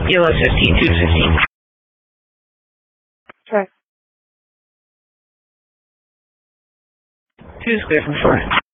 ELS 15, 215. Check. 2 is clear from shore.